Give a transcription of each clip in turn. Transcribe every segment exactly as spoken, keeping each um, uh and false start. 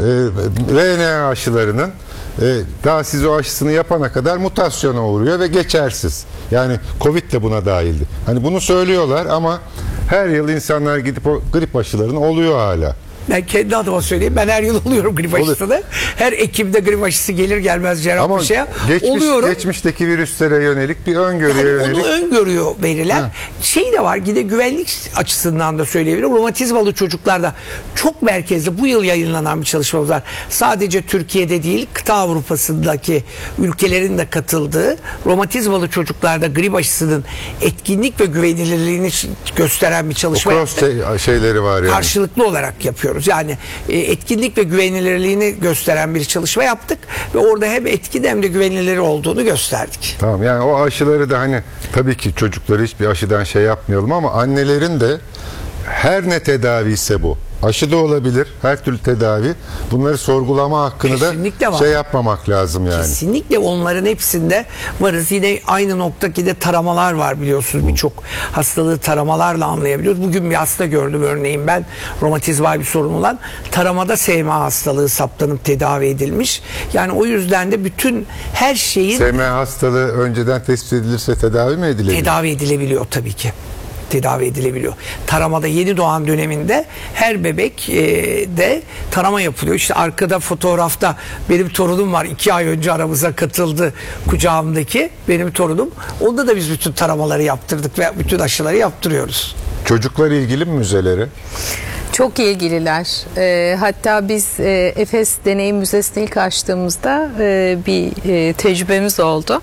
R N A aşılarının e, daha siz o aşısını yapana kadar mutasyona uğruyor ve geçersiz. Yani Covid de buna dahildi. Hani bunu söylüyorlar ama her yıl insanlar gidip o grip aşılarını oluyor hala. Ben kendi adıma söyleyeyim. Ben her yıl oluyorum grip aşısını. Her Ekim'de grip aşısı gelir gelmez Cerrahpaşa'ya geçmiş, oluyorum. Geçmişteki virüslere yönelik bir öngörüye yani yönelik. Onu öngörüyor veriler. Ha. Şey de var, yine güvenlik açısından da söyleyebilirim. Romatizmalı çocuklarda çok merkezli bu yıl yayınlanan bir çalışmamız var. Sadece Türkiye'de değil, kıta Avrupa'sındaki ülkelerin de katıldığı romatizmalı çocuklarda grip aşısının etkinlik ve güvenilirliğini gösteren bir çalışma. O cross şey, şeyleri var yani. Karşılıklı olarak yapıyoruz. Yani e, etkinlik ve güvenilirliğini gösteren bir çalışma yaptık ve orada hem etkin hem de güvenilir olduğunu gösterdik. Tamam, yani o aşıları da hani tabii ki çocukları hiçbir aşıdan şey yapmayalım ama annelerin de her ne tedavi ise bu. Aşı da olabilir, her türlü tedavi. Bunları sorgulama hakkını Kesinlikle da var. şey yapmamak lazım yani. Kesinlikle onların hepsinde varız. Yine aynı noktaki de taramalar var biliyorsunuz. Birçok hastalığı taramalarla anlayabiliyoruz. Bugün bir hasta gördüm örneğin ben. Romatizmal bir sorun olan. Taramada S M A hastalığı saptanıp tedavi edilmiş. Yani o yüzden de bütün her şeyin... S M A hastalığı önceden tespit edilirse tedavi mi edilebiliyor? Tedavi edilebiliyor tabii ki. Tedavi edilebiliyor. Taramada yeni doğan döneminde her bebek e, de tarama yapılıyor. İşte arkada fotoğrafta benim torunum var. iki ay önce aramıza katıldı, kucağımdaki benim torunum. Onda da biz bütün taramaları yaptırdık ve bütün aşıları yaptırıyoruz. Çocuklar ilgili mi müzeleri? Çok ilgililer. E, hatta biz e, Efes Deneyim Müzesi'ni ilk açtığımızda e, bir e, tecrübemiz oldu.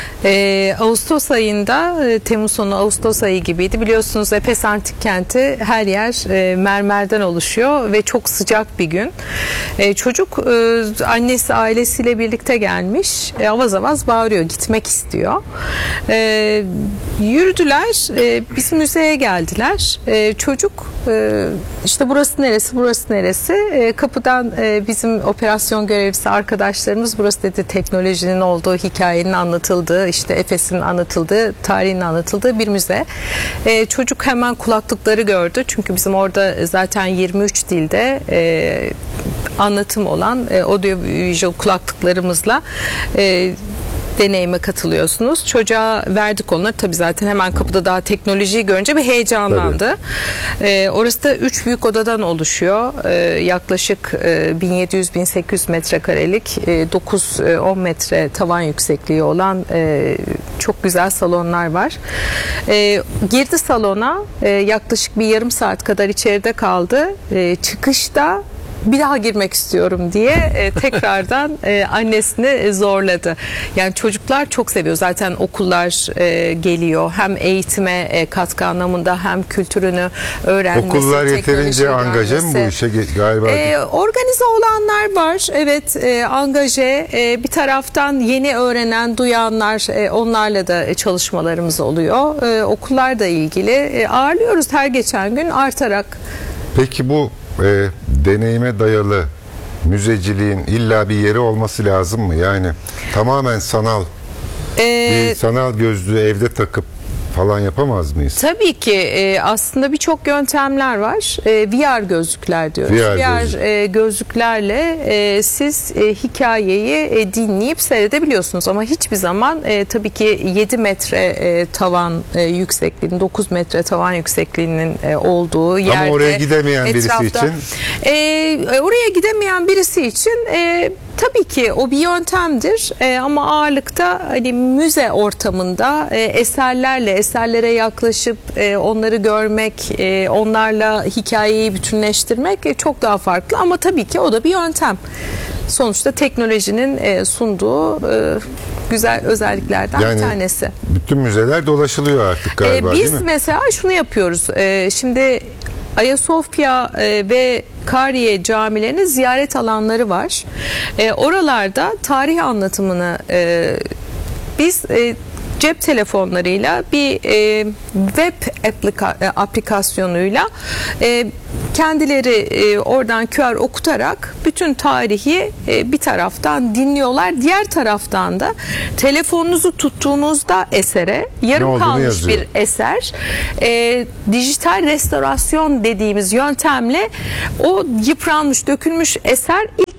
E, Ağustos ayında, e, Temmuz sonu Ağustos ayı gibiydi. Biliyorsunuz Efes Antik Kenti her yer e, mermerden oluşuyor ve çok sıcak bir gün. E, çocuk e, annesi ailesiyle birlikte gelmiş. E, avaz avaz bağırıyor, gitmek istiyor. E, yürüdüler, e, biz müzeye geldiler. E, çocuk e, işte burası neresi, burası neresi? E, kapıdan e, bizim operasyon görevlisi arkadaşlarımız, burası dedi teknolojinin olduğu, hikayenin anlatıldığı, işte Efes'in anlatıldığı, tarihin anlatıldığı bir müze. E, çocuk hemen kulaklıkları gördü. Çünkü bizim orada zaten yirmi üç dilde e, anlatım olan e, audio-visual kulaklıklarımızla e, deneyime katılıyorsunuz. Çocuğa verdik onları. Tabii zaten hemen kapıda daha teknolojiyi görünce bir heyecanlandı. Ee, orası da üç büyük odadan oluşuyor. Ee, yaklaşık e, bin yedi yüz bin sekiz yüz metrekarelik e, dokuz on metre tavan yüksekliği olan e, çok güzel salonlar var. E, girdi salona. E, yaklaşık bir yarım saat kadar içeride kaldı. E, çıkışta bir daha girmek istiyorum diye e, tekrardan e, annesini zorladı. Yani çocuklar çok seviyor. Zaten okullar e, geliyor. Hem eğitime e, katkı anlamında hem kültürünü öğrenmesi. Okullar yeterince angaje mi bu işe galiba? E, organize olanlar var. Evet, e, angaje. E, bir taraftan yeni öğrenen, duyanlar, e, onlarla da çalışmalarımız oluyor. E, okullar da ilgili. E, ağırlıyoruz her geçen gün artarak. Peki bu e, deneyime dayalı müzeciliğin illa bir yeri olması lazım mı? Yani tamamen sanal ee, bir sanal gözlüğü evde takıp falan yapamaz mıyız? Tabii ki e, aslında birçok yöntemler var. E, V R gözlükler diyoruz. V R, V R gözlük. e, gözlüklerle e, siz e, hikayeyi e, dinleyip seyredebiliyorsunuz ama hiçbir zaman e, tabii ki yedi metre e, tavan e, yüksekliğinin, dokuz metre tavan yüksekliğinin e, olduğu yerde. Ama oraya gidemeyen etrafta, birisi için? E, oraya gidemeyen birisi için e, tabii ki o bir yöntemdir e, ama ağırlıkta hani müze ortamında e, eserlerle eserlere yaklaşıp e, onları görmek, e, onlarla hikayeyi bütünleştirmek e, çok daha farklı ama tabii ki o da bir yöntem. Sonuçta teknolojinin e, sunduğu e, güzel özelliklerden yani, bir tanesi. Bütün müzeler dolaşılıyor artık galiba, e, biz değil mi? mesela şunu yapıyoruz. E, şimdi Ayasofya e, ve Kariye camilerinin ziyaret alanları var. E, oralarda tarih anlatımını e, biz e, cep telefonlarıyla bir e, web aplika, e, aplikasyonuyla e, kendileri e, oradan Q R okutarak bütün tarihi e, bir taraftan dinliyorlar. Diğer taraftan da telefonunuzu tuttuğunuzda esere yarım kalmış yazıyor. Bir eser e, dijital restorasyon dediğimiz yöntemle o yıpranmış, dökülmüş eser ilk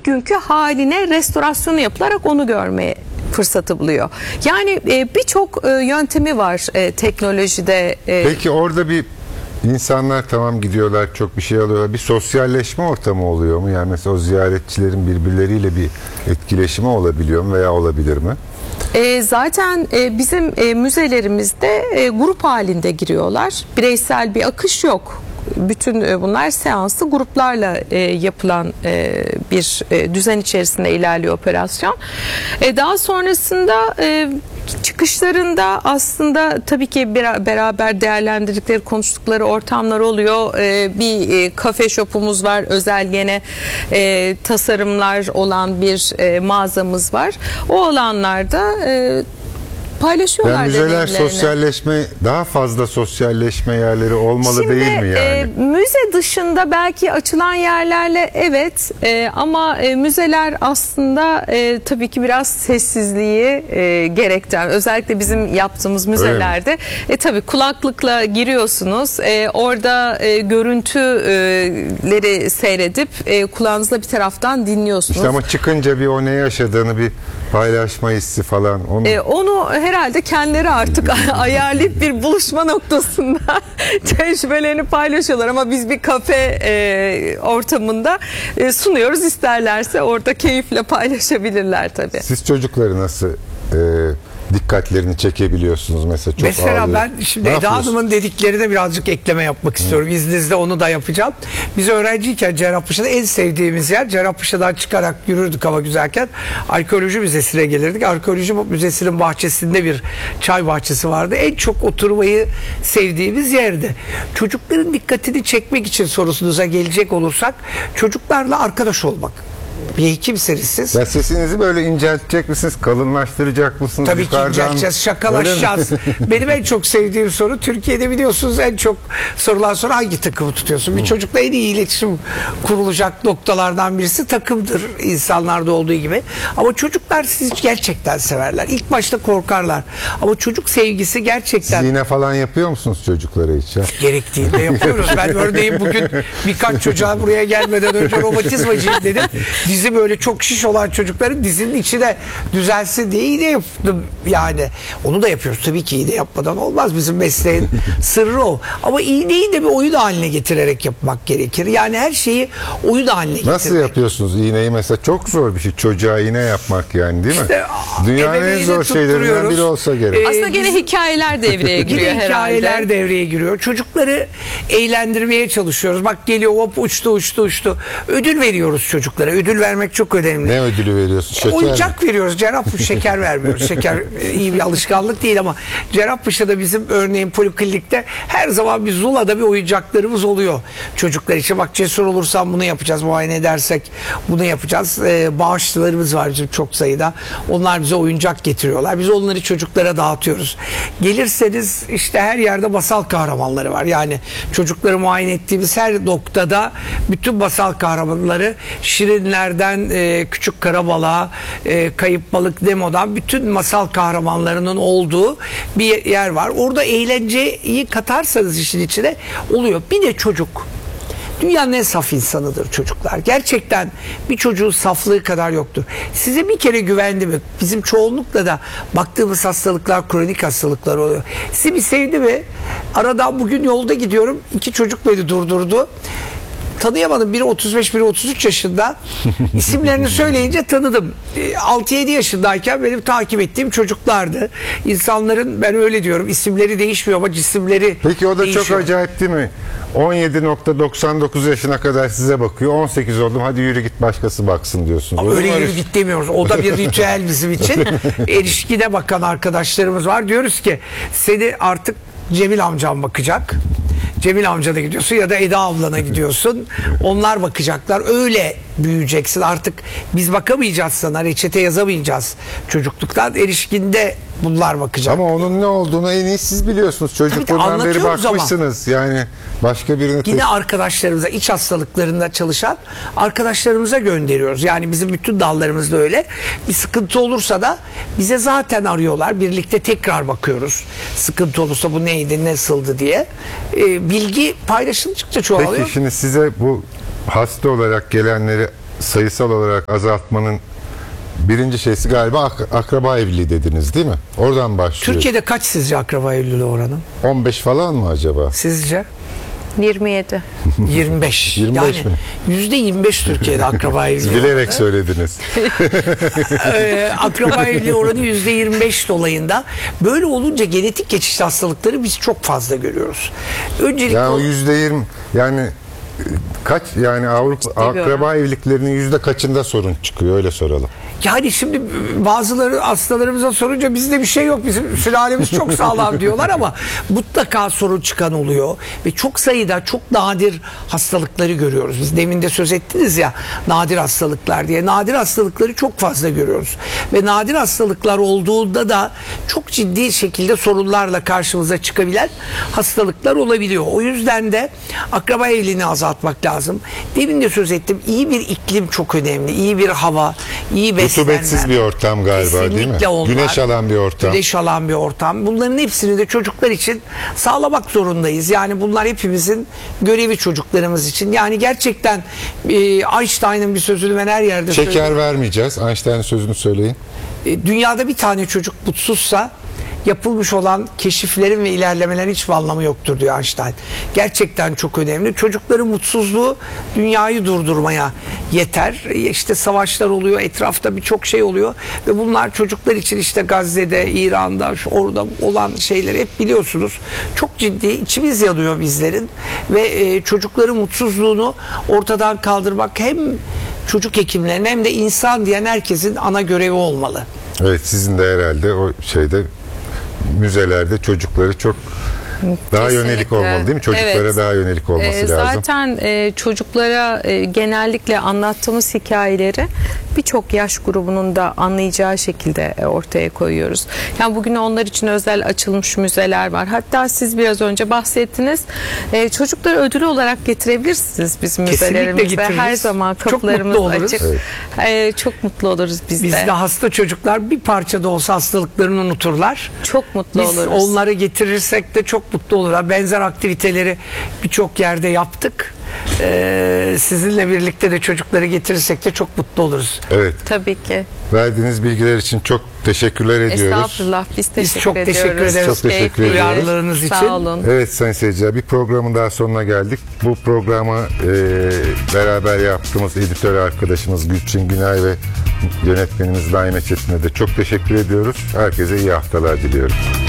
günkü haline restorasyonu yapılarak onu görmeye fırsatı buluyor. Yani e, birçok e, yöntemi var e, teknolojide. E, Peki orada bir insanlar tamam gidiyorlar, çok bir şey alıyorlar. Bir sosyalleşme ortamı oluyor mu? Yani mesela o ziyaretçilerin birbirleriyle bir etkileşimi olabiliyor mu veya olabilir mi? E, zaten e, bizim e, müzelerimizde e, grup halinde giriyorlar. Bireysel bir akış yok. Bütün e, bunlar seanslı gruplarla e, yapılan e, bir e, düzen içerisinde ilerliyor operasyon. E, daha sonrasında e, çıkışlarında aslında tabii ki bir, beraber değerlendirdikleri, konuştukları ortamlar oluyor. E, bir e, kafe shop'umuz var. Özel yine e, tasarımlar olan bir e, mağazamız var. O alanlarda e, paylaşıyorlar Yani müzeler deneyimlerini. sosyalleşme, daha fazla sosyalleşme yerleri olmalı Şimdi, değil mi yani? e, müze dışında belki açılan yerlerle evet e, ama e, müzeler aslında e, tabii ki biraz sessizliği e, gerektiren, özellikle bizim yaptığımız müzelerde e, tabii kulaklıkla giriyorsunuz, e, orada e, görüntüleri seyredip e, kulağınızla bir taraftan dinliyorsunuz. İşte ama çıkınca bir o ne yaşadığını bir paylaşma hissi falan. Onu... E, onu herhalde kendileri artık ayarlayıp bir buluşma noktasında tecrübelerini paylaşıyorlar ama biz bir kafe e, ortamında e, sunuyoruz, isterlerse orada keyifle paylaşabilirler tabii. Siz çocukları nasıl e, dikkatlerini çekebiliyorsunuz mesela? Çok Mesela ağlıyor. ben şimdi Ne Eda yapıyorsun? Hanım'ın dediklerine birazcık ekleme yapmak istiyorum. İzninizle onu da yapacağım. Biz öğrenciyken Cerrahpaşa'da en sevdiğimiz yer, Cerrahpaşa'dan çıkarak yürürdük hava güzelken Arkeoloji Müzesi'ne gelirdik. Arkeoloji Müzesi'nin bahçesinde bir çay bahçesi vardı. En çok oturmayı sevdiğimiz yerdi. Çocukların dikkatini çekmek için sorusunuza gelecek olursak, çocuklarla arkadaş olmak. Bir kimsiniz siz? Ya sesinizi böyle inceltecek misiniz? Kalınlaştıracak mısınız? Tabii ki Yukarıdan- incelteceğiz, şakalaşacağız. Benim en çok sevdiğim soru, Türkiye'de biliyorsunuz en çok sorulan soru hangi takımı tutuyorsun? Bir çocukla en iyi iletişim kurulacak noktalardan birisi takımdır, insanlarda olduğu gibi. Ama çocuklar sizi gerçekten severler. İlk başta korkarlar. Ama çocuk sevgisi gerçekten... Siz iğne falan yapıyor musunuz çocuklara hiç ya? Gerektiğinde yapıyoruz. Ben örneğin bugün birkaç çocuğa buraya gelmeden önce romatizmacıyım dedim. Dizi böyle çok şiş olan çocukların dizinin içi de düzelsin diye iğne yaptım yani. Onu da yapıyoruz. Tabii ki iğne yapmadan olmaz. Bizim mesleğin sırrı o. Ama iğneyi de bir oyun haline getirerek yapmak gerekir. Yani her şeyi oyun haline getirmek. Nasıl yapıyorsunuz iğneyi mesela? Çok zor bir şey. Çocuğa iğne yapmak yani, değil mi? İşte, Dünyanın en ebeveynle zor şeylerinden tutturuyoruz. biri olsa gerek. Ee, Aslında gene bizim- hikayeler devreye giriyor Yine herhalde. hikayeler devreye giriyor. Çocukları eğlendirmeye çalışıyoruz. Bak geliyor, hop uçtu uçtu uçtu. Ödül veriyoruz çocuklara. Ödül vermek çok önemli. Ne ödülü veriyorsun? Şeker mi? Oyuncak veriyoruz. Cerrahpaşa şeker vermiyoruz. Şeker e, iyi bir alışkanlık değil ama Cerrahpaşa'da bizim örneğin poliklinikte her zaman bir Zula'da bir oyuncaklarımız oluyor çocuklar için. Bak cesur olursan bunu yapacağız. Muayene edersek bunu yapacağız. Ee, bağışçılarımız var bizim çok sayıda. Onlar bize oyuncak getiriyorlar. Biz onları çocuklara dağıtıyoruz. Gelirseniz işte her yerde masal kahramanları var. Yani çocukları muayene ettiğimiz her noktada bütün masal kahramanları, Şirinlerden e, Küçük Karabalığa, e, Kayıp Balık Nemo'dan bütün masal kahramanlarının olduğu bir yer var. Orada eğlenceyi katarsanız işin içine oluyor. Bir de çocuk. Dünyanın en saf insanıdır çocuklar. Gerçekten bir çocuğun saflığı kadar yoktur. Size bir kere güvendi mi? Bizim çoğunlukla da baktığımız hastalıklar kronik hastalıklar oluyor. Sizi bir sevdi mi? Aradan bugün yolda gidiyorum. İki çocuk beni durdurdu. Tanıyamadım. Biri otuz beş, biri otuz üç yaşında. İsimlerini söyleyince tanıdım. altı yedi yaşındayken benim takip ettiğim çocuklardı. İnsanların, ben öyle diyorum, isimleri değişmiyor ama cisimleri Peki o da değişiyor. çok acayip değil mi? on yedi nokta doksan dokuz yaşına kadar size bakıyor. on sekiz oldum, hadi yürü git başkası baksın diyorsunuz. Ama Olur öyle mu yürü git demiyoruz. O da bir ritüel bizim için. Erişkine bakan arkadaşlarımız var. Diyoruz ki seni artık Cemil amcam bakacak. Cemil amcana gidiyorsun ya da Eda ablana gidiyorsun. Onlar bakacaklar. Öyle büyüyeceksin. Artık biz bakamayacağız sana. Reçete yazamayacağız çocukluktan. Erişkinde bunlar bakacak. Ama onun ne olduğunu en iyi siz biliyorsunuz. Çocukluğundan beri anlatıyoruz ama. bakmışsınız. Yani başka birine... Yine arkadaşlarımıza, iç hastalıklarında çalışan arkadaşlarımıza gönderiyoruz. Yani bizim bütün dallarımızda öyle. Bir sıkıntı olursa da bize zaten arıyorlar. Birlikte tekrar bakıyoruz. Sıkıntı olursa bu neydi, nasıldı diye. Ee, bilgi paylaşıldıkça çoğalıyor. Peki şimdi size bu hasta olarak gelenleri sayısal olarak azaltmanın birinci şeysi galiba ak- akraba evliliği dediniz değil mi? Oradan başlıyor. Türkiye'de kaç sizce akraba evliliği oranı? on beş falan mı acaba? Sizce? yirmi yedi. yirmi beş. yirmi beş yani mi? yüzde yirmi beş Türkiye'de akraba evliliği oranı. Bilerek söylediniz. Ee, akraba evliliği oranı yüzde yirmi beş dolayında. Böyle olunca genetik geçişli hastalıkları biz çok fazla görüyoruz. Öncelikle Yani o o- yüzde yirmi yani e, kaç yani Avrupa akraba evliliklerinin yüzde kaçında sorun çıkıyor öyle soralım. yani şimdi bazıları hastalarımıza sorunca bizde bir şey yok, bizim sülalemiz çok sağlam diyorlar ama mutlaka sorun çıkan oluyor ve çok sayıda çok nadir hastalıkları görüyoruz. Biz demin de söz ettiniz ya nadir hastalıklar diye. Nadir hastalıkları çok fazla görüyoruz ve nadir hastalıklar olduğunda da çok ciddi şekilde sorunlarla karşımıza çıkabilen hastalıklar olabiliyor. O yüzden de akraba evliliğini azaltmak lazım. Demin de söz ettim. İyi bir iklim çok önemli. İyi bir hava, iyi beslenme. Rutubetsiz bir ortam galiba değil mi? Kesinlikle onlar. Güneş alan bir ortam. Güneş alan bir ortam. Bunların hepsini de çocuklar için sağlamak zorundayız. Yani bunlar hepimizin görevi çocuklarımız için. Yani gerçekten e, Einstein'ın bir sözünü ben her yerde Şeker söylüyorum. vermeyeceğiz. Einstein'ın sözünü söyleyin. E, dünyada bir tane çocuk mutsuzsa yapılmış olan keşiflerin ve ilerlemelerin hiçbir anlamı yoktur diyor Einstein. Gerçekten çok önemli. Çocukların mutsuzluğu dünyayı durdurmaya yeter. E, İşte savaşlar oluyor, etrafta birçok şey oluyor ve bunlar çocuklar için işte Gazze'de, İran'da, şu orada olan şeyleri hep biliyorsunuz. Çok ciddi, içimiz yanıyor bizlerin ve e, çocukların mutsuzluğunu ortadan kaldırmak hem çocuk hekimlerinin hem de insan diyen herkesin ana görevi olmalı. Evet sizin de herhalde o şeyde müzelerde çocukları çok daha yönelik Kesinlikle. olmalı değil mi? Çocuklara Evet. daha yönelik olması Ee, lazım. Zaten e, çocuklara e, genellikle anlattığımız hikayeleri birçok yaş grubunun da anlayacağı şekilde e, ortaya koyuyoruz. Yani bugün onlar için özel açılmış müzeler var. Hatta siz biraz önce bahsettiniz. E, çocukları ödül olarak getirebilirsiniz bizim müzelerimize. getiririz. Her zaman Çok kapılarımız mutlu oluruz. açık. E, çok mutlu oluruz biz de. Bizde hasta çocuklar bir parça da olsa hastalıklarını unuturlar. Çok mutlu Biz oluruz. onları getirirsek de çok mutlu olurlar. Benzer aktiviteleri birçok yerde yaptık. Ee, sizinle birlikte de çocukları getirirsek de çok mutlu oluruz. Evet. Tabii ki. Verdiğiniz bilgiler için çok teşekkürler ediyoruz. Estağfurullah. Biz teşekkür çok ediyoruz. teşekkür ederiz. Çok teşekkür Keyifli. ediyoruz. Duyarlılığınız için. Sağ olun. Evet sayın seyirciler bir programın daha sonuna geldik. Bu programı e, beraber yaptığımız editör arkadaşımız Gülçin Günay ve yönetmenimiz Naime Çetin'e de çok teşekkür ediyoruz. Herkese iyi haftalar diliyorum.